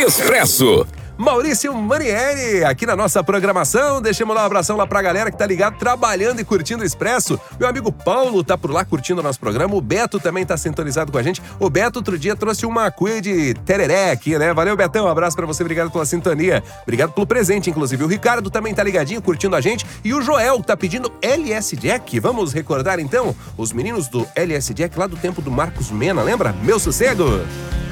Expresso. Maurício Manieri, aqui na nossa programação. Deixemos lá um abração lá pra galera que tá ligado, trabalhando e curtindo o Expresso. Meu amigo Paulo tá por lá curtindo o nosso programa. O Beto também tá sintonizado com a gente. O Beto outro dia trouxe uma cuia de tereré aqui, né? Valeu, Betão. Um abraço pra você. Obrigado pela sintonia. Obrigado pelo presente, inclusive. O Ricardo também tá ligadinho, curtindo a gente. E o Joel tá pedindo LS Jack. Vamos recordar, então, os meninos do LS Jack lá do tempo do Marcos Mena, lembra? Meu Sossego.